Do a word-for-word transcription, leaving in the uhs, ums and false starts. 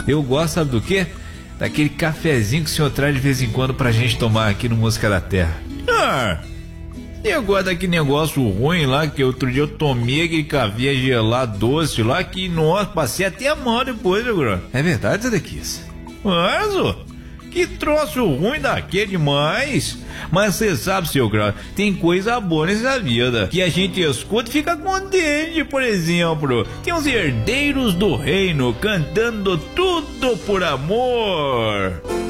Eu gosto, sabe do quê? Daquele cafezinho que o senhor traz de vez em quando pra gente tomar aqui no Música da Terra. Ah, eu gosto daquele negócio ruim lá, que outro dia eu tomei aquele café gelado doce lá, que, nossa, passei até mal depois, meu grande. É verdade, Zedequias? Mas, ó, que troço ruim daquele demais. Mas você sabe, seu grau, tem coisa boa nessa vida que a gente escuta e fica contente. Por exemplo, tem os herdeiros do reino cantando Tudo por Amor.